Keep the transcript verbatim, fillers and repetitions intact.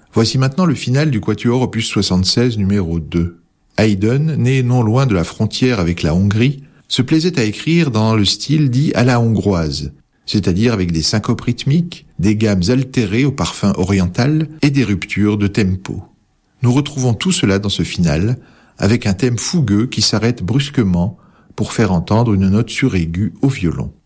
Voici maintenant le final du quatuor opus soixante-seize numéro deux. Haydn, né non loin de la frontière avec la Hongrie, se plaisait à écrire dans le style dit à la hongroise, c'est-à-dire avec des syncopes rythmiques, des gammes altérées au parfum oriental et des ruptures de tempo. Nous retrouvons tout cela dans ce final, avec un thème fougueux qui s'arrête brusquement pour faire entendre une note suraiguë au violon.